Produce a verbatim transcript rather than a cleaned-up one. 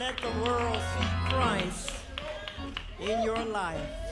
let the world see Christ in your life.